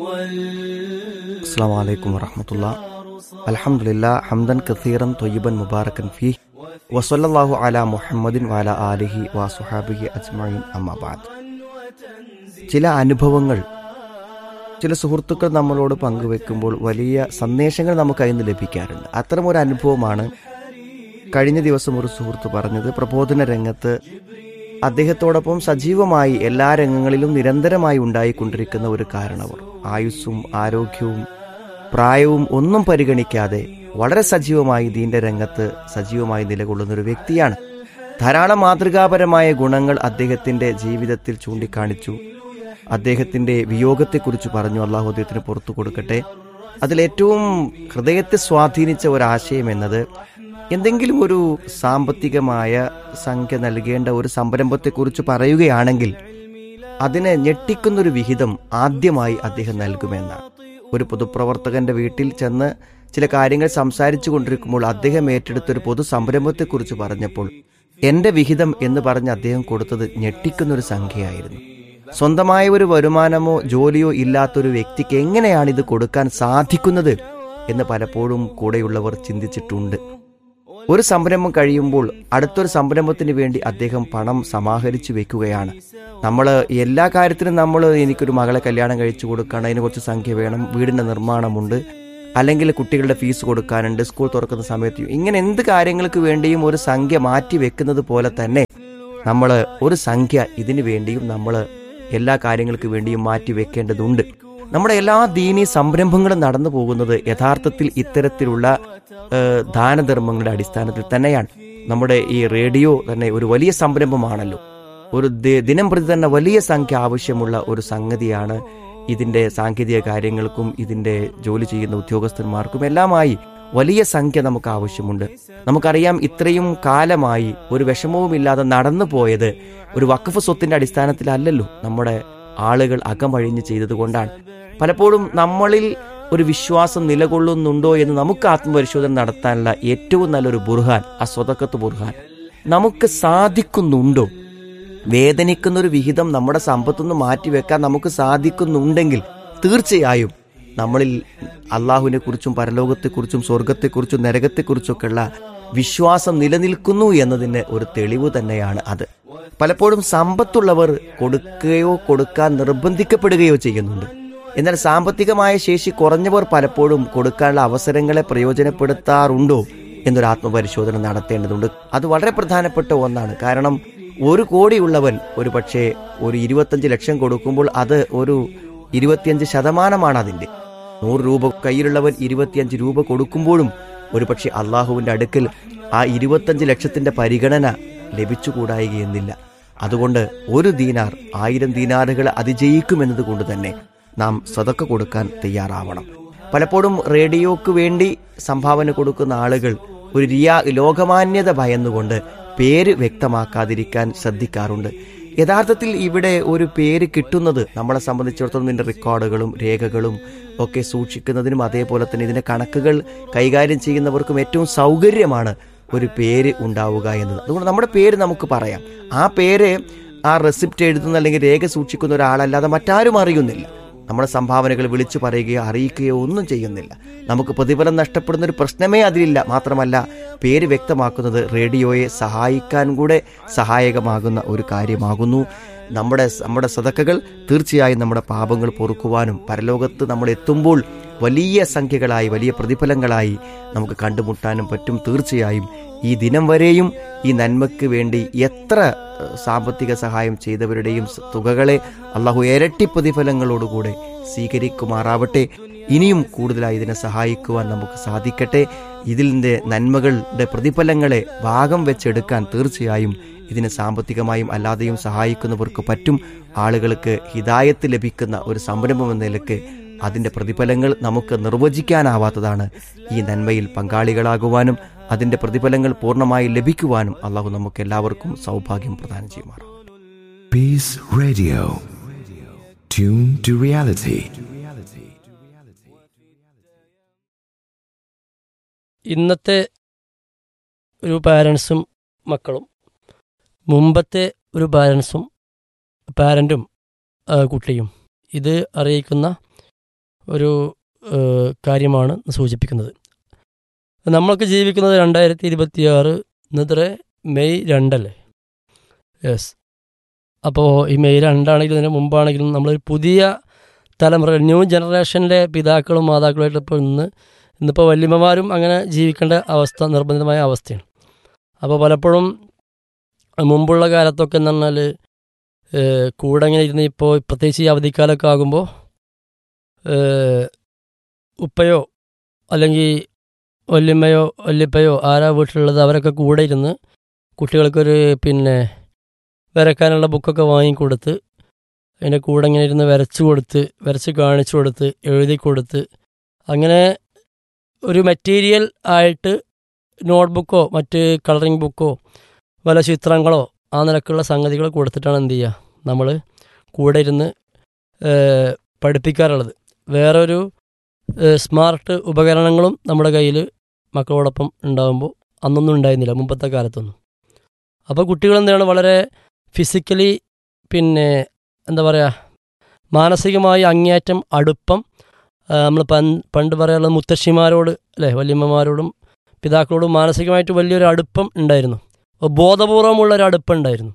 അസ്സലാമു അലൈക്കും വറഹ്മത്തുള്ളാഹി. അൽഹംദുലില്ലാഹ് ഹംദൻ കസീറൻ ത്വയ്യിബൻ മുബാറകൻ ഫീഹി വസല്ലല്ലാഹു അലാ മുഹമ്മദിൻ വഅലാ ആലിഹി വസുഹാബിഹി അജ്മഈൻ അമ്മാ ബഅദ്. ചില അനുഭവങ്ങൾ ചില സുഹൃത്തുക്കൾ നമ്മളോട് പങ്കുവെക്കുമ്പോൾ വലിയ സന്ദേശങ്ങൾ നമുക്ക് അതിൽ നിന്ന് ലഭിക്കാറുണ്ട്. അത്തരമൊരു അനുഭവമാണ് കഴിഞ്ഞ ദിവസം ഒരു സുഹൃത്ത് പറഞ്ഞത്. പ്രബോധന രംഗത്ത് അദ്ദേഹത്തോടൊപ്പം സജീവമായി എല്ലാ രംഗങ്ങളിലും നിരന്തരമായി ഉണ്ടായിക്കൊണ്ടിരിക്കുന്ന ഒരു കാരണവർ, ആയുസ്സും ആരോഗ്യവും പ്രായവും ഒന്നും പരിഗണിക്കാതെ വളരെ സജീവമായി ദീന്റെ രംഗത്ത് സജീവമായി നിലകൊള്ളുന്ന ഒരു വ്യക്തിയാണ്. ധാരാളം മാതൃകാപരമായ ഗുണങ്ങൾ അദ്ദേഹത്തിന്റെ ജീവിതത്തിൽ ചൂണ്ടിക്കാണിച്ചു. അദ്ദേഹത്തിന്റെ വിയോഗത്തെക്കുറിച്ച് പറഞ്ഞു. അള്ളാഹു അദ്ദേഹത്തിന് പുറത്തു കൊടുക്കട്ടെ. അതിലേറ്റവും ഹൃദയത്തെ സ്വാധീനിച്ച ഒരാശയം എന്നത്, എന്തെങ്കിലും ഒരു സാമ്പത്തികമായ സംഖ്യ നൽകേണ്ട ഒരു സംരംഭത്തെക്കുറിച്ച് പറയുകയാണെങ്കിൽ അതിനെ ഞെട്ടിക്കുന്നൊരു വിഹിതം ആദ്യമായി അദ്ദേഹം നൽകുമെന്നാണ്. ഒരു പൊതുപ്രവർത്തകന്റെ വീട്ടിൽ ചെന്ന് ചില കാര്യങ്ങൾ സംസാരിച്ചു കൊണ്ടിരിക്കുമ്പോൾ അദ്ദേഹം ഏറ്റെടുത്തൊരു പൊതു സംരംഭത്തെക്കുറിച്ച് പറഞ്ഞപ്പോൾ എന്റെ വിഹിതം എന്ന് പറഞ്ഞ് അദ്ദേഹം കൊടുത്തത് ഞെട്ടിക്കുന്നൊരു സംഖ്യയായിരുന്നു. സ്വന്തമായ ഒരു വരുമാനമോ ജോലിയോ ഇല്ലാത്തൊരു വ്യക്തിക്ക് എങ്ങനെയാണ് ഇത് കൊടുക്കാൻ സാധിക്കുന്നത് എന്ന് പലപ്പോഴും കൂടെയുള്ളവർ ചിന്തിച്ചിട്ടുണ്ട്. ഒരു സംരംഭം കഴിയുമ്പോൾ അടുത്തൊരു സംരംഭത്തിന് വേണ്ടി അദ്ദേഹം പണം സമാഹരിച്ചു വെക്കുകയാണ്. നമ്മൾ എല്ലാ കാര്യത്തിനും എനിക്കൊരു മകളെ കല്യാണം കഴിച്ചു കൊടുക്കണം, അതിന് കുറച്ച് സംഖ്യ വേണം, വീടിൻ്റെ നിർമ്മാണമുണ്ട്, അല്ലെങ്കിൽ കുട്ടികളുടെ ഫീസ് കൊടുക്കാനുണ്ട്, സ്കൂൾ തുറക്കുന്ന സമയത്ത്, ഇങ്ങനെ എന്ത് കാര്യങ്ങൾക്ക് വേണ്ടിയും ഒരു സംഖ്യ മാറ്റി വെക്കുന്നത് പോലെ തന്നെ നമ്മൾ ഒരു സംഖ്യ ഇതിനു വേണ്ടിയും നമ്മൾ എല്ലാ കാര്യങ്ങൾക്ക് വേണ്ടിയും മാറ്റി വെക്കേണ്ടതുണ്ട്. നമ്മുടെ എല്ലാ ദീനീ സംരംഭങ്ങളും നടന്നു പോകുന്നത് യഥാർത്ഥത്തിൽ ഇത്തരത്തിലുള്ള ദാനധർമ്മങ്ങളുടെ അടിസ്ഥാനത്തിൽ തന്നെയാണ്. നമ്മുടെ ഈ റേഡിയോ തന്നെ ഒരു വലിയ സംരംഭമാണല്ലോ. ഒരു ദിനം പ്രതി തന്നെ വലിയ സംഖ്യ ആവശ്യമുള്ള ഒരു സംഗതിയാണ്. ഇതിന്റെ സാങ്കേതിക കാര്യങ്ങൾക്കും ഇതിന്റെ ജോലി ചെയ്യുന്ന ഉദ്യോഗസ്ഥന്മാർക്കും എല്ലാമായി വലിയ സംഖ്യ നമുക്ക് ആവശ്യമുണ്ട്. നമുക്കറിയാം, ഇത്രയും കാലമായി ഒരു വിഷമവുമില്ലാതെ നടന്നു പോയത് ഒരു വഖഫ് സ്വത്തിന്റെ അടിസ്ഥാനത്തിലല്ലല്ലോ. നമ്മുടെ ആളുകൾ അകമഴിഞ്ഞ് ചെയ്തതുകൊണ്ടാണ്. പലപ്പോഴും നമ്മളിൽ ഒരു വിശ്വാസം നിലകൊള്ളുന്നുണ്ടോ എന്ന് നമുക്ക് ആത്മപരിശോധന നടത്താനുള്ള ഏറ്റവും നല്ലൊരു ബുർഹാൻ സ്വതക്കത്ത് ബുർഹാൻ. നമുക്ക് സാധിക്കുന്നുണ്ടോ? വേദനിക്കുന്നൊരു വിഹിതം നമ്മുടെ സമ്പത്തുനിന്ന് മാറ്റിവെക്കാൻ നമുക്ക് സാധിക്കുന്നുണ്ടെങ്കിൽ തീർച്ചയായും നമ്മളിൽ അള്ളാഹുവിനെ കുറിച്ചും പരലോകത്തെക്കുറിച്ചും സ്വർഗത്തെക്കുറിച്ചും നരകത്തെക്കുറിച്ചൊക്കെയുള്ള വിശ്വാസം നിലനിൽക്കുന്നു എന്നതിന് ഒരു തെളിവ് തന്നെയാണ് അത്. പലപ്പോഴും സമ്പത്തുള്ളവർ കൊടുക്കുകയോ കൊടുക്കാൻ നിർബന്ധിക്കപ്പെടുകയോ ചെയ്യുന്നുണ്ട്. എന്നാൽ സാമ്പത്തികമായ ശേഷി കുറഞ്ഞവർ പലപ്പോഴും കൊടുക്കാനുള്ള അവസരങ്ങളെ പ്രയോജനപ്പെടുത്താറുണ്ടോ എന്നൊരു ആത്മപരിശോധന നടത്തേണ്ടതുണ്ട്. അത് വളരെ പ്രധാനപ്പെട്ട ഒന്നാണ്. കാരണം 1 കോടിയുള്ളവൻ ഒരു പക്ഷേ ഒരു 25 ലക്ഷം കൊടുക്കുമ്പോൾ അത് ഒരു 25% അതിൻ്റെ. 100 രൂപ കയ്യിലുള്ളവൻ 25 രൂപ കൊടുക്കുമ്പോഴും ഒരു പക്ഷേ അള്ളാഹുവിൻ്റെ അടുക്കൽ ആ 25 ലക്ഷത്തിന്റെ പരിഗണന ലഭിച്ചുകൂടായികയെന്നില്ല. അതുകൊണ്ട് 1 ദീനാർ 1000 ദീനാറുകൾ അതിജയിക്കുമെന്നത് കൊണ്ട് തന്നെ നാം സദക്ക കൊടുക്കാൻ തയ്യാറാവണം. പലപ്പോഴും റേഡിയോക്ക് വേണ്ടി സംഭാവന കൊടുക്കുന്ന ആളുകൾ ഒരു ലോകമാന്യത ഭയന്നുകൊണ്ട് പേര് വ്യക്തമാക്കാതിരിക്കാൻ ശ്രദ്ധിക്കാറുണ്ട്. യഥാർത്ഥത്തിൽ ഇവിടെ ഒരു പേര് കിട്ടുന്നത് നമ്മളെ സംബന്ധിച്ചിടത്തോളം ഇതിൻ്റെ റെക്കോർഡുകളും രേഖകളും ഒക്കെ സൂക്ഷിക്കുന്നതിനും അതേപോലെ തന്നെ ഇതിൻ്റെ കണക്കുകൾ കൈകാര്യം ചെയ്യുന്നവർക്കും ഏറ്റവും സൗകര്യമാണ് ഒരു പേര് ഉണ്ടാവുക എന്നത്. അതുകൊണ്ട് നമ്മുടെ പേര് നമുക്ക് പറയാം. ആ പേര് ആ റെസിപ്റ്റ് എഴുതുന്ന അല്ലെങ്കിൽ രേഖ സൂക്ഷിക്കുന്ന ഒരാളല്ലാതെ മറ്റാരും അറിയുന്നില്ല. നമ്മുടെ സംഭാവനകൾ വിളിച്ചു പറയുകയോ അറിയിക്കുകയോ ഒന്നും ചെയ്യുന്നില്ല. നമുക്ക് പ്രതിഫലം നഷ്ടപ്പെടുന്ന ഒരു പ്രശ്നമേ അതിലില്ല. മാത്രമല്ല, പേര് വ്യക്തമാക്കുന്നത് റേഡിയോയെ സഹായിക്കാൻ കൂടെ സഹായകമാകുന്ന ഒരു കാര്യമാകുന്നു. നമ്മുടെ സദക്കകൾ തീർച്ചയായും നമ്മുടെ പാപങ്ങൾ പൊറുക്കുവാനും പരലോകത്ത് നമ്മൾ എത്തുമ്പോൾ വലിയ സംഖ്യകളായി വലിയ പ്രതിഫലങ്ങളായി നമുക്ക് കണ്ടുമുട്ടാനും പറ്റും. തീർച്ചയായും ഈ ദിനം വരെയും ഈ നന്മയ്ക്ക് വേണ്ടി എത്ര സാമ്പത്തിക സഹായം ചെയ്തവരുടെയും തുകകളെ അള്ളാഹു ഇരട്ടി പ്രതിഫലങ്ങളോടുകൂടെ സ്വീകരിക്കുമാറാവട്ടെ. ഇനിയും കൂടുതലായി ഇതിനെ സഹായിക്കുവാൻ നമുക്ക് സാധിക്കട്ടെ. ഇതിൻ്റെ നന്മകളുടെ പ്രതിഫലങ്ങളെ ഭാഗം വെച്ചെടുക്കാൻ തീർച്ചയായും ഇതിനെ സാമ്പത്തികമായും അല്ലാതെയും സഹായിക്കുന്നവർക്ക് പറ്റും. ആളുകൾക്ക് ഹിദായത്ത് ലഭിക്കുന്ന ഒരു സംരംഭം എന്ന നിലയ്ക്ക് അതിൻ്റെ പ്രതിഫലങ്ങൾ നമുക്ക് നിർവചിക്കാനാവാത്തതാണ്. ഈ നന്മയിൽ പങ്കാളികളാകുവാനും അതിൻ്റെ പ്രതിഫലങ്ങൾ പൂർണ്ണമായി ലഭിക്കുവാനും അള്ളാഹു നമുക്ക് എല്ലാവർക്കും സൗഭാഗ്യം പ്രദാനം ചെയ്യുമാറാം. Peace Radio. Tune to reality. ഇന്നത്തെ ഒരു പാരൻസും മക്കളും മുമ്പത്തെ ഒരു പാരൻറ്റും കുട്ടിയും ഇത് അറിയിക്കുന്ന ഒരു കാര്യമാണ് സൂചിപ്പിക്കുന്നത്. നമ്മളൊക്കെ ജീവിക്കുന്നത് 2026 ഇന്നത്തെ മെയ് 2 അല്ലേ? യെസ്. അപ്പോൾ ഈ മെയ് 2 ആണെങ്കിലും ഇതിന് മുമ്പാണെങ്കിലും നമ്മളൊരു പുതിയ തലമുറ, ന്യൂ ജനറേഷനിലെ പിതാക്കളും മാതാക്കളുമായിട്ട് ഇപ്പോൾ ഇന്നിപ്പോൾ വല്യമ്മമാരും അങ്ങനെ ജീവിക്കേണ്ട അവസ്ഥ, നിർബന്ധിതമായ അവസ്ഥയാണ്. അപ്പോൾ പലപ്പോഴും മുമ്പുള്ള കാലത്തൊക്കെ എന്ന് പറഞ്ഞാൽ കൂടെ ഇങ്ങനെ ഇരുന്ന്, ഇപ്പോൾ പ്രത്യേകിച്ച് ഈ അവധിക്കാലമൊക്കെ ആകുമ്പോൾ ഉപ്പയോ അല്ലെങ്കിൽ വല്യമ്മയോ വല്യപ്പയോ ആരാ വീട്ടിലുള്ളത് അവരൊക്കെ കൂടെ ഇരുന്ന് കുട്ടികൾക്കൊരു വരയ്ക്കാനുള്ള ബുക്കൊക്കെ വാങ്ങിക്കൊടുത്ത് അതിൻ്റെ കൂടെ ഇങ്ങനെ ഇരുന്ന് വരച്ച് കാണിച്ചു കൊടുത്ത് എഴുതി കൊടുത്ത് അങ്ങനെ ഒരു മെറ്റീരിയൽ ആയിട്ട് നോട്ട്ബുക്കോ മറ്റ് കളറിംഗ് ബുക്കോ വല്ല ചിത്രങ്ങളോ ആ നിലക്കുള്ള സംഗതികൾ കൊടുത്തിട്ടാണ് എന്ത് ചെയ്യുക നമ്മൾ കൂടെ ഇരുന്ന് പഠിപ്പിക്കാറുള്ളത്. വേറൊരു സ്മാർട്ട് ഉപകരണങ്ങളും നമ്മുടെ കയ്യിൽ മക്കളോടൊപ്പം ഉണ്ടാകുമ്പോൾ അന്നൊന്നും ഉണ്ടായിരുന്നില്ല, മുമ്പത്തെ കാലത്തൊന്നും. അപ്പോൾ കുട്ടികൾ എന്താണ് വളരെ ഫിസിക്കലി എന്താ പറയുക, മാനസികമായി അങ്ങേയറ്റം അടുപ്പം, നമ്മൾ പണ്ട് പറയാനുള്ളത് മുത്തശ്ശിമാരോട് അല്ലേ, വല്യമ്മമാരോടും പിതാക്കളോടും മാനസികമായിട്ട് വലിയൊരു അടുപ്പം ഉണ്ടായിരുന്നു, ബോധപൂർവമുള്ളൊരു അടുപ്പം ഉണ്ടായിരുന്നു.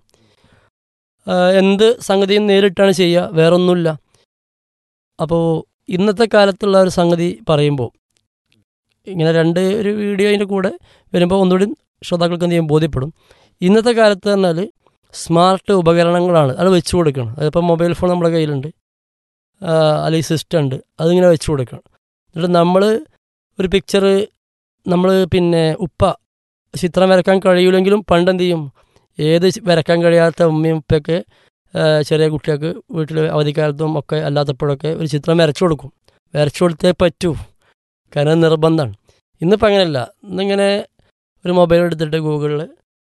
എന്ത് സംഗതിയും നേരിട്ടാണ് ചെയ്യുക, വേറൊന്നുമില്ല. അപ്പോൾ ഇന്നത്തെ കാലത്തുള്ള ഒരു സംഗതി പറയുമ്പോൾ ഇങ്ങനെ ഒരു വീഡിയോ അതിൻ്റെ കൂടെ വരുമ്പോൾ ഒന്നുകൂടി ശ്രോതാക്കൾക്ക് എന്ത് ചെയ്യും ബോധ്യപ്പെടും. ഇന്നത്തെ കാലത്ത് പറഞ്ഞാൽ സ്മാർട്ട് ഉപകരണങ്ങളാണ്, അത് വെച്ച് കൊടുക്കണം. അതിപ്പോൾ മൊബൈൽ ഫോൺ നമ്മുടെ കയ്യിലുണ്ട്, അല്ലെങ്കിൽ സിസ്റ്റം ഉണ്ട്, അതിങ്ങനെ വെച്ച് കൊടുക്കണം. എന്നിട്ട് നമ്മൾ ഒരു പിക്ചർ നമ്മൾ ഉപ്പ ചിത്രം വരയ്ക്കാൻ കഴിയില്ലെങ്കിലും പണ്ട് എന്ത് ചെയ്യും, ഏത് വരയ്ക്കാൻ കഴിയാത്ത ഉമ്മയും ഉപ്പയൊക്കെ ചെറിയ കുട്ടികൾക്ക് വീട്ടിൽ അവധിക്കാലത്തും ഒക്കെ അല്ലാത്തപ്പോഴൊക്കെ ഒരു ചിത്രം വരച്ചു കൊടുക്കും. വരച്ചു കൊടുത്തേ പറ്റൂ, കാരണം നിർബന്ധമാണ്. ഇന്നിപ്പോൾ അങ്ങനെയല്ല. ഇന്നിങ്ങനെ ഒരു മൊബൈൽ എടുത്തിട്ട് ഗൂഗിളിൽ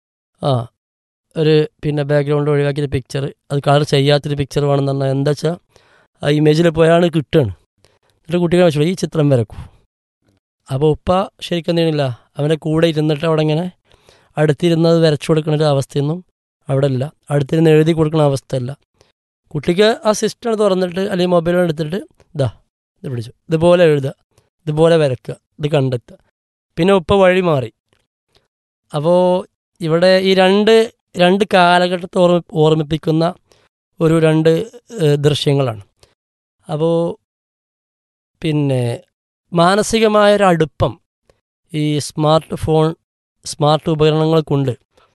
ഒരു ബാക്ക്ഗ്രൗണ്ട് ഒഴിവാക്കിയൊരു പിക്ചർ, അത് കളർ ചെയ്യാത്തൊരു പിക്ചർ വേണമെന്ന് പറഞ്ഞാൽ എന്താ വെച്ചാൽ ആ ഇമേജിൽ പോയാണ് കിട്ടുകയാണ്. എന്നിട്ട് കുട്ടികളെ വെച്ചു ഈ ചിത്രം വരക്കൂ. അപ്പോൾ ഉപ്പ ശരിക്കും എന്ത് ചെയ്യണില്ല, അവൻ്റെ കൂടെ ഇരുന്നിട്ട് അവിടെ ഇങ്ങനെ അടുത്തിരുന്നത് വരച്ചു കൊടുക്കുന്ന ഒരു അവസ്ഥയൊന്നും അവിടെ ഇല്ല, അടുത്തിരുന്ന് എഴുതി കൊടുക്കുന്ന അവസ്ഥയല്ല. കുട്ടിക്ക് ആ സിസ്റ്റം തുറന്നിട്ട് അല്ലെങ്കിൽ മൊബൈൽ എടുത്തിട്ട് ഇത് പിടിച്ചു, ഇതുപോലെ എഴുതുക, ഇതുപോലെ വരയ്ക്കുക, ഇത് കണ്ടെത്തുക. പിന്നെ ഉപ്പ വഴി മാറി. അപ്പോൾ ഇവിടെ ഈ രണ്ട് കാലഘട്ടത്തെ ഓർമ്മിപ്പിക്കുന്ന രണ്ട് ദൃശ്യങ്ങളാണ്. അപ്പോൾ മാനസികമായൊരടുപ്പം ഈ സ്മാർട്ട് ഉപകരണങ്ങൾ കൊണ്ട്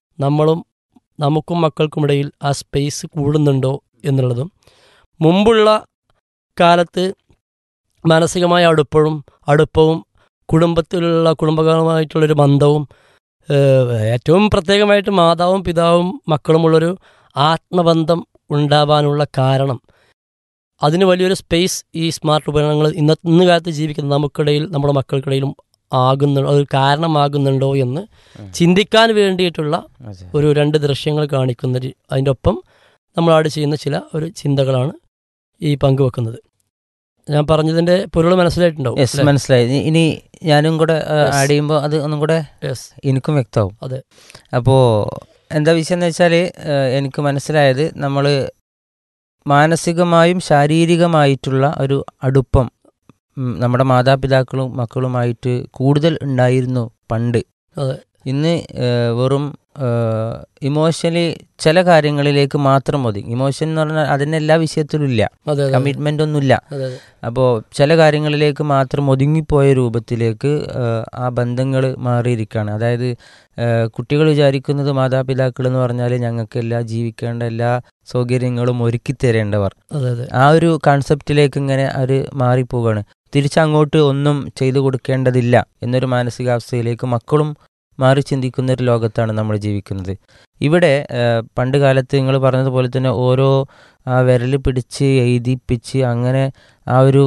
നമുക്കും മക്കൾക്കുമിടയിൽ ആ സ്പേസ് കൂടുന്നുണ്ടോ എന്നുള്ളതും, മുമ്പുള്ള കാലത്ത് മാനസികമായ അടുപ്പവും കുടുംബപരമായിട്ടുള്ളൊരു ബന്ധവും ഏറ്റവും പ്രത്യേകമായിട്ട് മാതാവും പിതാവും മക്കളുമുള്ളൊരു ആത്മബന്ധം ഉണ്ടാവാനുള്ള കാരണം, അതിന് വലിയൊരു സ്പേസ് ഈ സ്മാർട്ട് ഉപകരണങ്ങൾ ഇന്ന് കാലത്ത് ജീവിക്കുന്ന നമുക്കിടയിൽ, നമ്മുടെ മക്കൾക്കിടയിലും അത് കാരണമാകുന്നുണ്ടോ എന്ന് ചിന്തിക്കാൻ വേണ്ടിയിട്ടുള്ള രണ്ട് ദൃശ്യങ്ങൾ കാണിക്കുന്ന അതിൻ്റെ ഒപ്പം നമ്മൾ ആഡ് ചെയ്യുന്ന ചില ചിന്തകളാണ് ഈ പങ്കുവെക്കുന്നത്. ഞാൻ പറഞ്ഞതിൻ്റെ പൊരുൾ മനസ്സിലായിട്ടുണ്ടാവും? മനസ്സിലായി. ഇനി ഞാനും കൂടെ ആഡ് ചെയ്യുമ്പോൾ അത് ഒന്നും കൂടെ എനിക്കും വ്യക്തമാവും. അതെ. അപ്പോൾ എന്താ വിഷയം എന്ന് വെച്ചാൽ, എനിക്ക് മനസ്സിലായത് നമ്മൾ മാനസികമായും ശാരീരികമായിട്ടുള്ള ഒരു അടുപ്പം നമ്മുടെ മാതാപിതാക്കളും മക്കളുമായിട്ട് കൂടുതൽ ഉണ്ടായിരുന്നു പണ്ട്. ഇന്ന് വെറും ഇമോഷണലി ചില കാര്യങ്ങളിലേക്ക് മാത്രം മതി. ഇമോഷൻ എന്ന് പറഞ്ഞാൽ അതിന് എല്ലാ വിഷയത്തിലും ഇല്ല, കമ്മിറ്റ്മെൻ്റ് ഒന്നുമില്ല. അപ്പോൾ ചില കാര്യങ്ങളിലേക്ക് മാത്രം ഒതുങ്ങിപ്പോയ രൂപത്തിലേക്ക് ആ ബന്ധങ്ങൾ മാറിയിരിക്കുകയാണ്. അതായത് കുട്ടികൾ വിചാരിക്കുന്നത് മാതാപിതാക്കൾ എന്ന് പറഞ്ഞാൽ ഞങ്ങൾക്ക് ജീവിക്കേണ്ട എല്ലാ സൗകര്യങ്ങളും ഒരുക്കി തരേണ്ടവർ, ആ ഒരു കൺസെപ്റ്റിലേക്ക് ഇങ്ങനെ അവർ മാറിപ്പോവുകയാണ്. തിരിച്ചങ്ങോട്ട് ഒന്നും ചെയ്തു കൊടുക്കേണ്ടതില്ല എന്നൊരു മാനസികാവസ്ഥയിലേക്ക് മക്കളും മാറി ചിന്തിക്കുന്ന ഒരു ലോകത്താണ് നമ്മൾ ജീവിക്കുന്നത്. ഇവിടെ പണ്ട് കാലത്ത് നിങ്ങൾ പറഞ്ഞതുപോലെ തന്നെ ഓരോ വിരൽ പിടിച്ച് എഴുതിപ്പിച്ച് അങ്ങനെ ആ ഒരു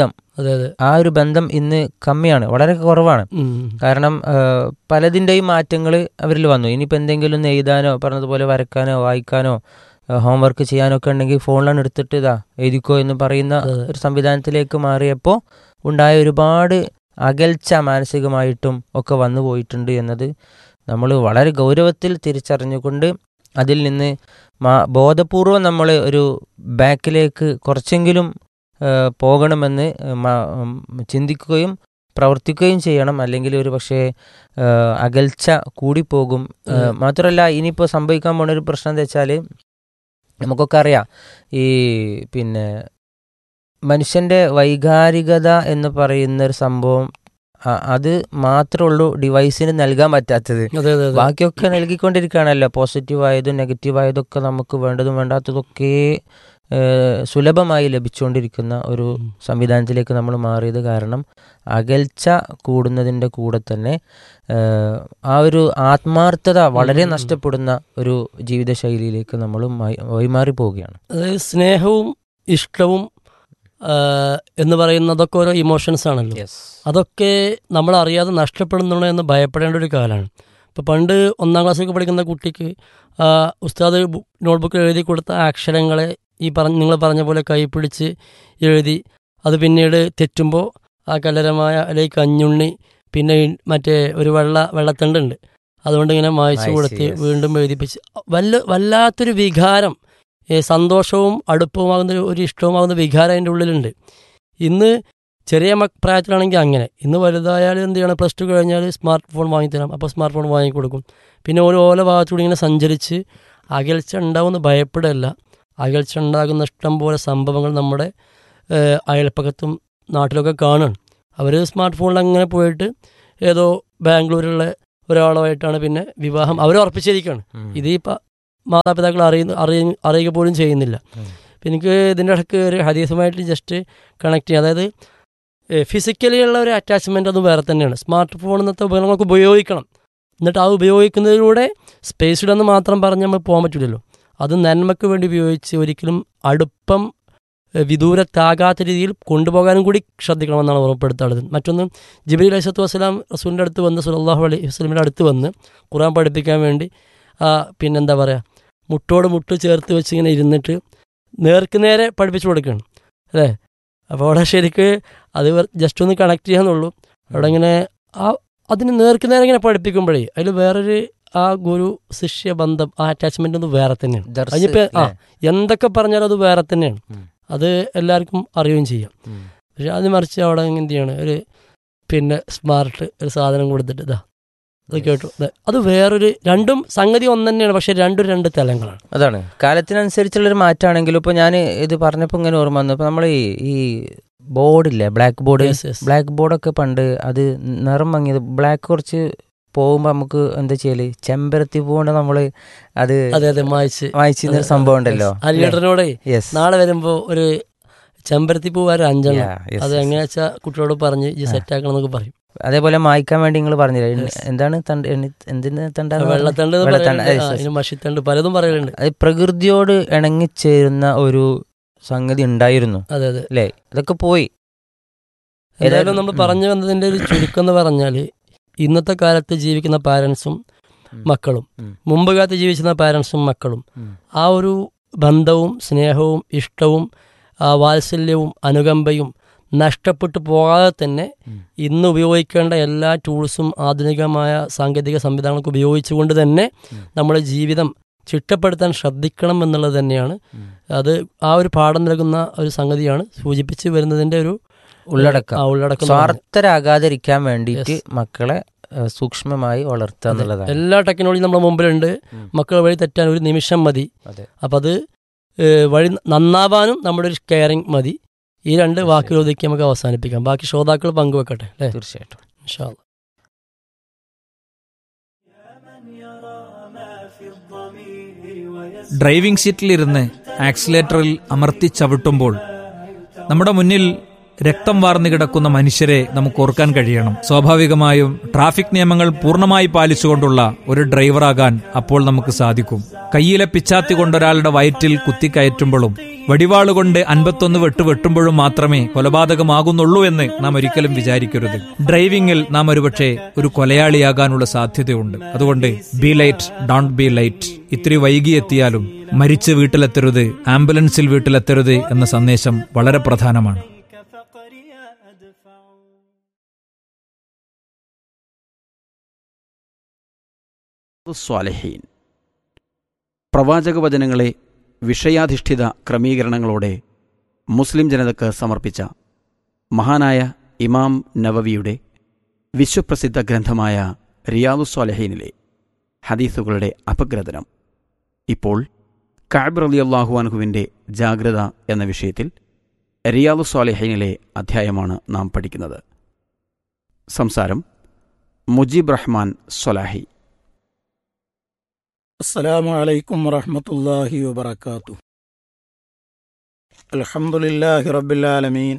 ബന്ധം ഇന്ന് കമ്മിയാണ്, വളരെ കുറവാണ്. കാരണം പലതിൻ്റെയും മാറ്റങ്ങൾ അവരിൽ വന്നു. ഇനിയിപ്പോൾ എന്തെങ്കിലും എഴുതാനോ പറഞ്ഞതുപോലെ വരക്കാനോ വായിക്കാനോ ഹോംവർക്ക് ചെയ്യാനോ ഒക്കെ ഉണ്ടെങ്കിൽ ഫോണിലാണ് എടുത്തിട്ട് എഴുതിക്കോ എന്ന് പറയുന്ന ഒരു സംവിധാനത്തിലേക്ക് മാറിയപ്പോൾ ഉണ്ടായ ഒരുപാട് അകൽച്ച മാനസികമായിട്ടും ഒക്കെ വന്നു പോയിട്ടുണ്ട് എന്നത് നമ്മൾ വളരെ ഗൗരവത്തിൽ തിരിച്ചറിഞ്ഞുകൊണ്ട് അതിൽ നിന്ന് ബോധപൂർവം നമ്മൾ ഒരു ബാക്കിലേക്ക് കുറച്ചെങ്കിലും പോകണമെന്ന് ചിന്തിക്കുകയും പ്രവർത്തിക്കുകയും ചെയ്യണം. അല്ലെങ്കിൽ ഒരു പക്ഷേ അകൽച്ച കൂടിപ്പോകും. മാത്രമല്ല ഇനിയിപ്പോൾ സംഭവിക്കാൻ പോണ ഒരു പ്രശ്നം എന്താ വെച്ചാൽ നമുക്കൊക്കെ അറിയാം, ഈ പിന്നെ മനുഷ്യൻ്റെ വൈകാരികത എന്ന് പറയുന്ന ഒരു സംഭവം അത് മാത്രമേ ഉള്ളൂ ഡിവൈസിന് നൽകാൻ പറ്റാത്തത്. ബാക്കിയൊക്കെ നൽകിക്കൊണ്ടിരിക്കുകയാണല്ലോ. പോസിറ്റീവായതും നെഗറ്റീവായതൊക്കെ നമുക്ക് വേണ്ടതും വേണ്ടാത്തതൊക്കെ സുലഭമായി ലഭിച്ചുകൊണ്ടിരിക്കുന്ന ഒരു സംവിധാനത്തിലേക്ക് നമ്മൾ മാറിയത് കാരണം അകൽച്ച കൂടുന്നതിൻ്റെ കൂടെ തന്നെ ആ ഒരു ആത്മാർത്ഥത വളരെ നഷ്ടപ്പെടുന്ന ഒരു ജീവിതശൈലിയിലേക്ക് നമ്മൾ വഴിമാറി പോവുകയാണ്. അതായത് സ്നേഹവും ഇഷ്ടവും എന്ന് പറയുന്നതൊക്കെ ഓരോ ഇമോഷൻസ് ആണല്ലോ. അതൊക്കെ നമ്മൾ അറിയാതെ നഷ്ടപ്പെടുന്നുണ്ടോ എന്ന് ഭയപ്പെടേണ്ട ഒരു കാലമാണ്. ഇപ്പോൾ പണ്ട് 1ാം ക്ലാസ്സിലൊക്കെ പഠിക്കുന്ന കുട്ടിക്ക് ഉസ്താദ് നോട്ട്ബുക്കിൽ എഴുതി കൊടുത്ത അക്ഷരങ്ങളെ നിങ്ങൾ പറഞ്ഞ പോലെ കൈ പിടിച്ച് എഴുതി അത് പിന്നീട് തെറ്റുമ്പോൾ ആ കലരമായ അല്ലെങ്കിൽ കഞ്ഞുണ്ണി പിന്നെ മറ്റേ ഒരു വെള്ളത്തണ്ടുണ്ട് അതുകൊണ്ട് ഇങ്ങനെ മായ്ച്ചു കൊടുത്ത് വീണ്ടും എഴുതിപ്പിച്ച് വല്ലാത്തൊരു വികാരം, സന്തോഷവും അടുപ്പവുമാകുന്ന ഒരു ഇഷ്ടവുമാകുന്ന വികാരം അതിൻ്റെ ഉള്ളിലുണ്ട്. ഇന്ന് ചെറിയ പ്രായത്തിലാണെങ്കിൽ അങ്ങനെ, ഇന്ന് വലുതായാലും എന്ത് ചെയ്യണം, +2 കഴിഞ്ഞാൽ സ്മാർട്ട് ഫോൺ വാങ്ങിത്തരാം, അപ്പോൾ സ്മാർട്ട് ഫോൺ വാങ്ങിക്കൊടുക്കും. പിന്നെ ഓരോ ഭാഗത്തുകൂടി ഇങ്ങനെ സഞ്ചരിച്ച് അകൽച്ച ഉണ്ടാവുമെന്ന് ഭയപ്പെടല്ല. അകൽച്ച ഉണ്ടാകുന്ന ഇഷ്ടം പോലെ സംഭവങ്ങൾ നമ്മുടെ അയൽപ്പക്കത്തും നാട്ടിലൊക്കെ കാണുകയാണ്. അവർ സ്മാർട്ട് ഫോണിൽ അങ്ങനെ പോയിട്ട് ഏതോ ബാംഗ്ലൂരിലുള്ള ഒരാളുമായിട്ടാണ് പിന്നെ വിവാഹം അവർ ഉറപ്പിച്ചിരിക്കുകയാണ്. ഇതിപ്പോൾ മാതാപിതാക്കൾ അറിയുക പോലും ചെയ്യുന്നില്ല. അപ്പം എനിക്ക് ഇതിൻ്റെ ഇടയ്ക്ക് ഒരു ഹദീസുമായിട്ട് ജസ്റ്റ് കണക്ട് ചെയ്യാം. അതായത് ഫിസിക്കലി ഉള്ള ഒരു അറ്റാച്ച്മെൻറ്റ് അത് വേറെ തന്നെയാണ്. സ്മാർട്ട് ഫോൺ എന്നത്തെ ഉപകരണങ്ങൾക്ക് ഉപയോഗിക്കണം, എന്നിട്ട് ആ ഉപയോഗിക്കുന്നതിലൂടെ സ്പേസ് ഇടന്ന് മാത്രം പറഞ്ഞ് നമ്മൾ പോകാൻ പറ്റില്ലല്ലോ. അത് നന്മയ്ക്ക് വേണ്ടി ഉപയോഗിച്ച് ഒരിക്കലും അടുപ്പം വിദൂരത്താകാത്ത രീതിയിൽ കൊണ്ടുപോകാനും കൂടി ശ്രദ്ധിക്കണമെന്നാണ് ഓർമ്മപ്പെടുത്താറുള്ളത്. മറ്റൊന്ന്, ജിബ്രീൽ അലൈഹിസ്സലാത്തു വസ്സലാം റസൂലിൻ്റെ അടുത്ത് വന്ന് സല്ലല്ലാഹു അലൈഹി വസല്ലമിൻ്റെ അടുത്ത് വന്ന് ഖുർആൻ പഠിപ്പിക്കാൻ വേണ്ടി പിന്നെന്താ പറയുക, മുട്ടോട് മുട്ട് ചേർത്ത് വെച്ച് ഇങ്ങനെ ഇരുന്നിട്ട് നേർക്ക് നേരെ പഠിപ്പിച്ചു കൊടുക്കുകയാണ് അല്ലേ. അപ്പോൾ അവിടെ ശരിക്ക് അത് ജസ്റ്റ് ഒന്ന് കണക്ട് ചെയ്യാന്നുള്ളൂ. അവിടെ ഇങ്ങനെ അതിന് നേർക്ക് നേരെ ഇങ്ങനെ പഠിപ്പിക്കുമ്പോഴേ അതിൽ വേറൊരു ആ ഗുരു ശിഷ്യ ബന്ധം, ആ അറ്റാച്ച്മെന്റ് ഒന്ന് വേറെ തന്നെയാണ്. അതിനിപ്പോൾ എന്തൊക്കെ പറഞ്ഞാലും അത് വേറെ തന്നെയാണ്. അത് എല്ലാവർക്കും അറിയുകയും ചെയ്യാം. പക്ഷെ അത് മറിച്ച് അവിടെ എന്ത് ചെയ്യാണ്, ഒരു പിന്നെ സ്മാർട്ട് ഒരു സാധനം കൊടുത്തിട്ട് അത് കേട്ടു, അത് വേറൊരു രണ്ടും സംഗതി ഒന്ന് തന്നെയാണ്, പക്ഷെ രണ്ട് തലങ്ങളാണ്. അതാണ് കാലത്തിനനുസരിച്ചുള്ളൊരു മാറ്റമാണെങ്കിലും ഇപ്പോൾ ഞാൻ ഇത് പറഞ്ഞപ്പോൾ ഇങ്ങനെ ഓർമ്മ വന്നു. ഇപ്പോൾ നമ്മൾ ഈ ബോർഡില്ലേ, ബ്ലാക്ക് ബോർഡൊക്കെ പണ്ട് അത് നിറം മങ്ങിയത് ബ്ലാക്ക് കുറച്ച് പോകുമ്പോൾ നമുക്ക് എന്താ ചെയ്യല്, ചെമ്പരത്തി പൂകൊണ്ട് നമ്മള് അത് വായിച്ചിരുന്ന സംഭവം ഉണ്ടല്ലോ. അലിയേട്ടനോടെ നാളെ വരുമ്പോ ഒരു ചെമ്പരത്തി പൂ വരെ 5 അത് എങ്ങനെയാ വെച്ചാൽ കുട്ടികളോട് പറഞ്ഞ് സെറ്റ് ആക്കണം എന്നൊക്കെ പറയും. അതേപോലെ മായ്ക്കാൻ വേണ്ടി നിങ്ങൾ പറഞ്ഞില്ല, എന്താണ് വെള്ളത്തണ്ട്, മഷിത്തണ്ട്, പലതും പറയലുണ്ട്. അത് പ്രകൃതിയോട് ഇണങ്ങിച്ചേരുന്ന ഒരു സംഗതി ഉണ്ടായിരുന്നു. അതെ അല്ലേ, അതൊക്കെ പോയി. ഏതായാലും നമ്മൾ പറഞ്ഞു വന്നതിന്റെ ഒരു ചുരുക്കം എന്ന് പറഞ്ഞാല്, ഇന്നത്തെ കാലത്ത് ജീവിക്കുന്ന പാരൻസും മക്കളും മുമ്പ് കാലത്ത് ജീവിച്ചിരുന്ന പാരൻസും മക്കളും ആ ഒരു ബന്ധവും സ്നേഹവും ഇഷ്ടവും വാത്സല്യവും അനുകമ്പയും നഷ്ടപ്പെട്ടു പോകാതെ തന്നെ ഇന്ന് ഉപയോഗിക്കേണ്ട എല്ലാ ടൂൾസും ആധുനികമായ സാങ്കേതിക സംവിധാനങ്ങൾക്ക് ഉപയോഗിച്ചുകൊണ്ട് തന്നെ നമ്മുടെ ജീവിതം ചിട്ടപ്പെടുത്താൻ ശ്രദ്ധിക്കണം എന്നുള്ളത് തന്നെയാണ്. അത് ആ ഒരു പാഠം നൽകുന്ന ഒരു സംഗതിയാണ് സൂചിപ്പിച്ച് വരുന്നതിൻ്റെ ഒരു ഉള്ളടക്കം. സ്വാർത്ഥരാകാതിരിക്കാൻ വേണ്ടിയിട്ട് മക്കളെ സൂക്ഷ്മമായി വളർത്തുക എന്നുള്ളതാണ്. എല്ലാ ടെക്നോളജിയും നമ്മുടെ മുമ്പിലുണ്ട്. മക്കൾ വഴി തെറ്റാൻ ഒരു നിമിഷം മതി. അപ്പം അത് വഴി നന്നാവാനും നമ്മുടെ ഒരു കെയറിങ് മതി. ഈ 2 വാക്കുകൾ ഒതുക്കി നമുക്ക് അവസാനിപ്പിക്കാം. ബാക്കി ശ്രോതാക്കൾ പങ്കുവെക്കട്ടെ അല്ലേ? തീർച്ചയായിട്ടും. ഇൻഷാ അല്ലാഹ്. ഡ്രൈവിംഗ് സീറ്റിലിരുന്ന് ആക്സിലേറ്ററിൽ അമർത്തി ചവിട്ടുമ്പോൾ നമ്മുടെ മുന്നിൽ രക്തം വാർന്നു കിടക്കുന്ന മനുഷ്യരെ നമുക്ക് ഓർക്കാൻ കഴിയണം. സ്വാഭാവികമായും ട്രാഫിക് നിയമങ്ങൾ പൂർണ്ണമായി പാലിച്ചുകൊണ്ടുള്ള ഒരു ഡ്രൈവറാകാൻ അപ്പോൾ നമുക്ക് സാധിക്കും. കയ്യിലെ പിച്ചാത്തി കൊണ്ടൊരാളുടെ വയറ്റിൽ കുത്തിക്കയറ്റുമ്പോഴും വടിവാളുകൊണ്ട് 51 വെട്ട് വെട്ടുമ്പോഴും മാത്രമേ കൊലപാതകമാകുന്നുള്ളൂ എന്ന് നാം ഒരിക്കലും വിചാരിക്കരുത്. ഡ്രൈവിംഗിൽ നാം ഒരുപക്ഷെ ഒരു കൊലയാളിയാകാനുള്ള സാധ്യതയുണ്ട്. അതുകൊണ്ട് B light, don't be light. ഇത്തിരി വൈകിയെത്തിയാലും മരിച്ച് വീട്ടിലെത്തരുത്, ആംബുലൻസിൽ വീട്ടിലെത്തരുത് എന്ന സന്ദേശം വളരെ പ്രധാനമാണ്. സ്വാലിഹീൻ പ്രവാചക വചനങ്ങളെ വിഷയാധിഷ്ഠിത ക്രമീകരണങ്ങളോടെ മുസ്ലിം ജനതക്ക് സമർപ്പിച്ച മഹാനായ ഇമാം നവവിയുടെ വിശ്വപ്രസിദ്ധ ഗ്രന്ഥമായ റിയാദുസ്സാലിഹീനിലെ ഹദീസുകളുടെ അപഗ്രഥനം. ഇപ്പോൾ കഅബ് റളിയല്ലാഹു അൻഹുവിൻ്റെ ജാഗ്രത എന്ന വിഷയത്തിൽ റിയാദുസ്സാലിഹീനിലെ അധ്യായമാണ് നാം പഠിക്കുന്നത്. സംസാരം മുജീബ് റഹ്മാൻ സ്വലാഹി. അസ്സലാമു അലൈക്കും വറഹ്മത്തുള്ളാഹി വബറകാതുഹു. അൽഹംദുലില്ലാഹി റബ്ബിൽ ആലമീൻ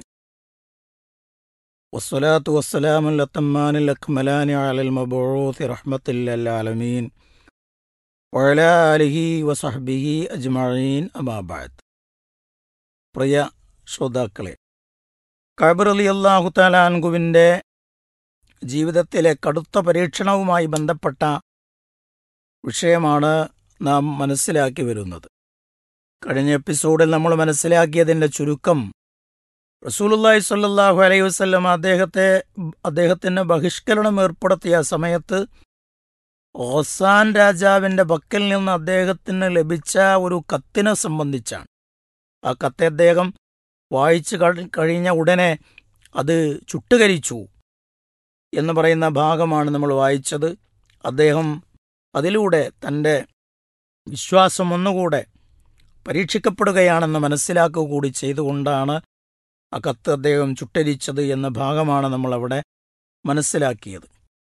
വസ്സലാത്തു വസ്സലാമുൽ അത്തമ്മാനിൽ അക്മലാനി അലൽ മബ്ഊസ് റഹ്മത്തുൽ ലിൽ ആലമീൻ വഅലാ ആലിഹി വസഹ്ബിഹി അജ്മഈൻ അമാ ബഅദ്. പ്രിയ ശ്രോതാക്കളെ, കഅബ് റളിയല്ലാഹു തആല അൻഹുവിൻ്റെ ജീവിതത്തിലെ കടുത്ത പരീക്ഷണവുമായി ബന്ധപ്പെട്ട വിഷയമാണ് നാം മനസ്സിലാക്കി വരുന്നത്. കഴിഞ്ഞ എപ്പിസോഡിൽ നമ്മൾ മനസ്സിലാക്കിയതിൻ്റെ ചുരുക്കം, റസൂലുള്ളാഹി സ്വല്ലല്ലാഹു അലൈഹി വസല്ലം അദ്ദേഹത്തിന് ബഹിഷ്കരണം ഏർപ്പെടുത്തിയ സമയത്ത് ഗസ്സാൻ രാജാവിൻ്റെ പക്കൽ നിന്ന് അദ്ദേഹത്തിന് ലഭിച്ച ഒരു കത്തിനെ സംബന്ധിച്ചാണ്. ആ കത്ത് അദ്ദേഹം വായിച്ചു കഴിഞ്ഞ ഉടനെ അത് ചുട്ടുകരിച്ചു എന്ന് പറയുന്ന ഭാഗമാണ് നമ്മൾ വായിച്ചത്. അദ്ദേഹം അതിലൂടെ തൻ്റെ വിശ്വാസം ഒന്നുകൂടെ പരീക്ഷിക്കപ്പെടുകയാണെന്ന് മനസ്സിലാക്കുക കൂടി ചെയ്തുകൊണ്ടാണ് ആ കത്ത് അദ്ദേഹം ചുട്ടരിച്ചത് എന്ന ഭാഗമാണ് നമ്മളവിടെ മനസ്സിലാക്കിയത്.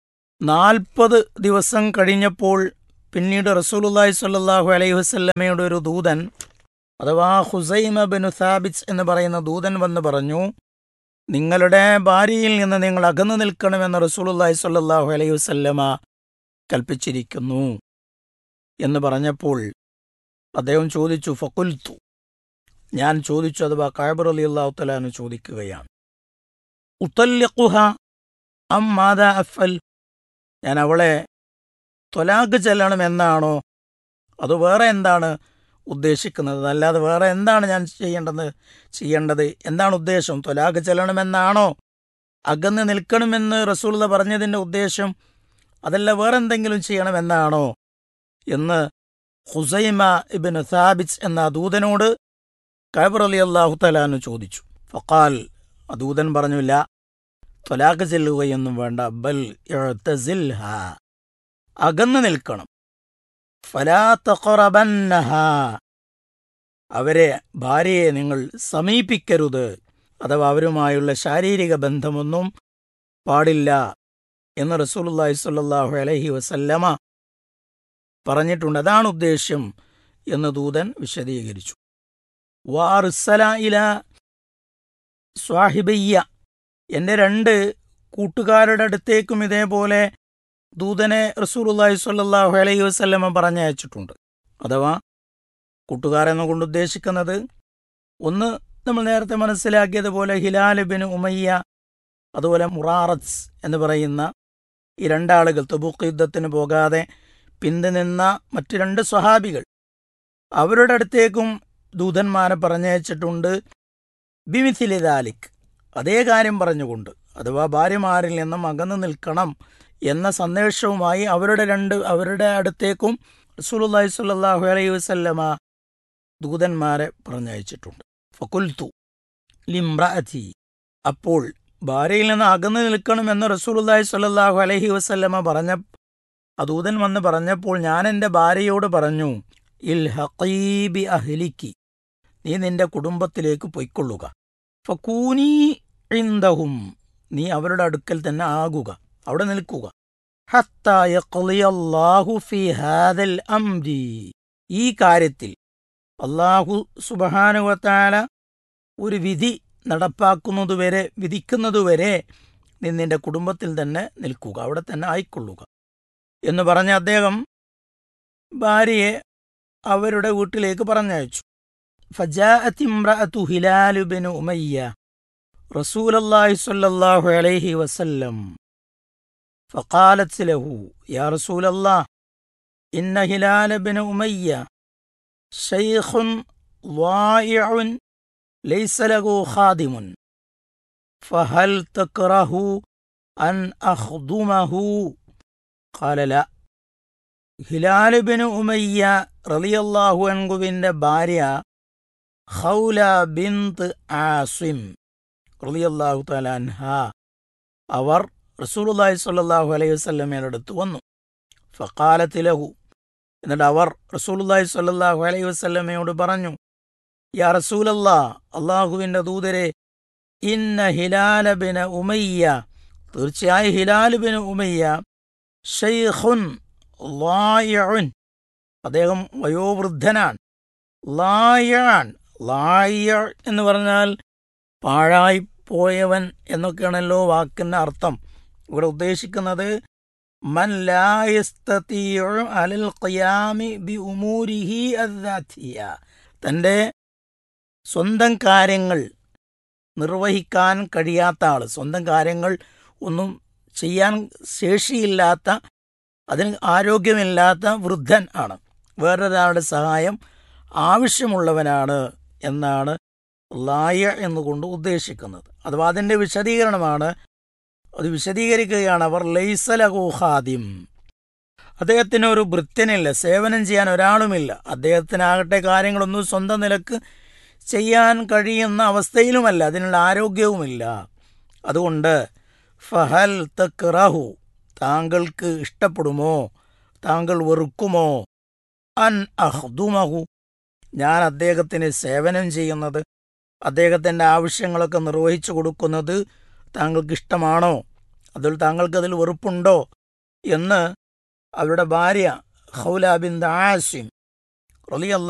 40 ദിവസം കഴിഞ്ഞപ്പോൾ പിന്നീട് റസൂലുള്ളാഹി സ്വല്ലല്ലാഹു അലൈഹി വസല്ലമയുടെ ഒരു ദൂതൻ, അഥവാ ഹുസൈമ ബിനു സാബിത്ത് എന്ന് പറയുന്ന ദൂതൻ വന്ന് പറഞ്ഞു, നിങ്ങളുടെ ഭാര്യയിൽ നിന്ന് നിങ്ങൾ അകന്നു നിൽക്കണമെന്ന് റസൂലുള്ളാഹി സ്വല്ലല്ലാഹു അലൈഹി വസല്ലമ കൽപ്പിച്ചിരിക്കുന്നു എന്ന് പറഞ്ഞപ്പോൾ അദ്ദേഹം ചോദിച്ചു, ഫഖുൽതു, ഞാൻ ചോദിച്ചു, അഥവാ കഅബ് റളിയല്ലാഹു തആല അൻഹു ചോദിക്കുകയാണ്, ഉതല്ലിഖുഹ അം മാദാ അഫ്അൽ, ഞാൻ അവളെ ത്വലാഖ് ചെല്ലണമെന്നാണോ അത് വേറെ എന്താണ് ഉദ്ദേശിക്കുന്നത്? അല്ലാതെ വേറെ എന്താണ് ഞാൻ ചെയ്യേണ്ടത്? എന്താണ് ഉദ്ദേശം? ത്വലാഖ് ചെല്ലണമെന്നാണോ? അകന്ന് നിൽക്കണമെന്ന് റസൂലുള്ളാഹി പറഞ്ഞതിൻ്റെ ഉദ്ദേശം അതല്ല വേറെന്തെങ്കിലും ചെയ്യണമെന്നാണോ എന്ന് ഹുസൈമ ഇബ്നു സാബിത്ത് എന്ന ദൂതനോട് കഅബ് റളിയല്ലാഹു തആല അൻഹു ചോദിച്ചു. ഫഖാൽ, ദൂതൻ പറഞ്ഞു, ല, ത്വലാഖ് ചെല്ലുകയൊന്നും വേണ്ട, ബൽ ഇഅ്തസിൽഹ, അകന്നു നിൽക്കണം. ഫലാ തഖറബന്നഹ, അവരെ, ഭാര്യയെ നിങ്ങൾ സമീപിക്കരുത്, അഥവാ അവരുമായുള്ള ശാരീരിക ബന്ധമൊന്നും പാടില്ല എന്ന് റസൂലുള്ളാഹി സ്വല്ലല്ലാഹു അലൈഹി വസല്ലമ പറഞ്ഞിട്ടുണ്ട്. അതാണ് ഉദ്ദേശ്യം എന്ന് ദൂതൻ വിശദീകരിച്ചു. വഅർസല ഇലാ സ്വാഹിബയ്യ, എൻ്റെ 2 കൂട്ടുകാരുടെ അടുത്തേക്കും ഇതേപോലെ ദൂതനെ റസൂലുള്ളാഹി സ്വല്ലല്ലാഹു അലൈഹി വസല്ലമ പറഞ്ഞയച്ചിട്ടുണ്ട്. അഥവാ കൂട്ടുകാരെന്ന് കൊണ്ട് ഉദ്ദേശിക്കുന്നത്, ഒന്ന് നമ്മൾ നേരത്തെ മനസ്സിലാക്കിയതുപോലെ ഹിലാൽ ബിൻ ഉമയ്യ, അതുപോലെ മുറാറത്ത് എന്ന് പറയുന്ന ഈ 2 ആളുകൾ തബൂക്ക് യുദ്ധത്തിന് പോകാതെ പിന്തുനിന്ന മറ്റ് 2 സ്വഹാബികൾ, അവരുടെ അടുത്തേക്കും ദൂതന്മാരെ പറഞ്ഞയച്ചിട്ടുണ്ട്. ബിമിഥിലി ദാലിക്, അതേ കാര്യം പറഞ്ഞുകൊണ്ട്, അഥവാ ഭാര്യമാരിൽ നിന്നും അകന്നു നിൽക്കണം എന്ന സന്ദേശവുമായി അവരുടെ അടുത്തേക്കും റസൂലുള്ളാഹി സ്വല്ലല്ലാഹു അലൈഹി വസല്ലമ ദൂതന്മാരെ പറഞ്ഞയച്ചിട്ടുണ്ട്. ഫഖുൽതു ലിംറഅതി, അപ്പോൾ ഭാര്യയിൽ നിന്ന് അകന്നു നിൽക്കണമെന്ന് റസൂലുള്ളാഹി സ്വല്ലല്ലാഹു അലൈഹി വസല്ലമ ദൂതൻ വന്ന് പറഞ്ഞപ്പോൾ ഞാൻ എൻ്റെ ഭാര്യയോട് പറഞ്ഞു, ഇൽഹഖീ ബി അഹ്ലിക്കി, നീ നിന്റെ കുടുംബത്തിലേക്ക് പൊയ്ക്കൊള്ളുക. ഫകൂനി ഇൻദഹും, നീ അവരുടെ അടുക്കൽ തന്നെ ആകുക, അവിടെ നിൽക്കുക. ഹത്താ യഖ്ളിയല്ലാഹു ഫീ ഹാദൽ അംരി, ഈ കാര്യത്തിൽ അല്ലാഹു സുബ്ഹാനഹു വ തആല ഒരു വിധി നടപ്പാക്കുന്നതുവരെ, വിധിക്കുന്നതുവരെ നീ നിന്റെ കുടുംബത്തിൽ തന്നെ നിൽക്കുക, അവിടെ തന്നെ ആയിക്കൊള്ളുക എന്ന് പറഞ്ഞ അദ്ദേഹം ഭാര്യയെ അവരുടെ വീട്ടിലേക്ക് പറഞ്ഞയച്ചു. ഫജാഅത് ഇംറഅതു ഹിലാൽ ബിൻ ഉമയ്യ റസൂലുള്ളാഹി സ്വല്ലല്ലാഹു അലൈഹി വസല്ലം ഫഖാലത് ലഹു, യാ റസൂലല്ലാഹ്, ഇന്ന ഹിലാൽ ബിൻ ഉമയ്യ ശൈഖുൻ ളായിഉൻ ലൈസ ലഹു ഖാദിമുൻ ഫഹൽ തക്റഹു അൻ അഖ്ദുമഹു? ഖാല ലാ. ഹിലാൽ ബിൻ ഉമയ്യ റളിയല്ലാഹു അൻഹുവിൻ്റെ ഭാര്യ ഖൗല ബിന്ത് ആസിം റളിയല്ലാഹു തആല അൻഹ, അവർ റസൂലുള്ളാഹി സ്വല്ലല്ലാഹു അലൈഹി വസല്ലമയുടെ അടുത്ത് വന്നു. ഫഖാലത്ത് ലഹു, എന്നിട്ട് അവർ റസൂലുള്ളാഹി സ്വല്ലല്ലാഹു അലൈഹി വസല്ലമയോട് പറഞ്ഞു, യാ റസൂലല്ലാഹ്, അല്ലാഹുവിൻ്റെ ദൂതരെ, ഇന്ന ഹിലാല ബിന ഉമയ്യ, തീർച്ചയായും ഹിലാൽ ബിൻ ഉമയ്യ ശൈഖുൻ ളായിഉൻ, അദ്ദേഹം വയോവൃദ്ധനാണ്. ളായിഅൻ, ളായിഅ എന്ന് പറഞ്ഞാൽ പാഴായിപ്പോയവൻ എന്നൊക്കെയാണല്ലോ വാക്കിൻ്റെ അർത്ഥം. ഇവിടെ ഉദ്ദേശിക്കുന്നത് മൻ ലാ യസ്തതീഉ അലൽ ഖിയാമി ബി ഉമൂരിഹി അദ്ദാതിയ, തൻ്റെ സ്വന്തം കാര്യങ്ങൾ നിർവഹിക്കാൻ കഴിയാത്ത ആൾ, സ്വന്തം കാര്യങ്ങൾ ഒന്നും ചെയ്യാൻ ശേഷിയില്ലാത്ത, അതിന് ആരോഗ്യമില്ലാത്ത വൃദ്ധൻ ആണ്, വേറൊരാളുടെ സഹായം ആവശ്യമുള്ളവനാണ് എന്നാണ് ലായ എന്നുകൊണ്ട് ഉദ്ദേശിക്കുന്നത്. അഥവാ അതിൻ്റെ വിശദീകരണമാണ്, അത് വിശദീകരിക്കുകയാണ്. അവർ ലൈസ ലഹു ഖാദിം, അദ്ദേഹത്തിന് ഒരു ഭൃത്യനില്ല, സേവനം ചെയ്യാൻ ഒരാളുമില്ല, അദ്ദേഹത്തിനാകട്ടെ കാര്യങ്ങളൊന്നും സ്വന്തം നിലക്ക് ചെയ്യാൻ കഴിയുന്ന അവസ്ഥയിലുമല്ല, അതിനുള്ള ആരോഗ്യവുമില്ല. അതുകൊണ്ട് ഫഹൽ തക്റഹു, താങ്കൾക്ക് ഇഷ്ടപ്പെടുമോ, താങ്കൾ വെറുക്കുമോ, അൻ അഖ്ദുമഹു, ഞാൻ അദ്ദേഹത്തിന് സേവനം ചെയ്യുന്നത്, അദ്ദേഹത്തിൻ്റെ ആവശ്യങ്ങളൊക്കെ നിർവഹിച്ചു കൊടുക്കുന്നത് താങ്കൾക്ക് ഇഷ്ടമാണോ, താങ്കൾക്കതിൽ വെറുപ്പുണ്ടോ എന്ന് അവരുടെ ഭാര്യ ഖൗല ബിന്ത് ആസിം റളിയല്ലാഹു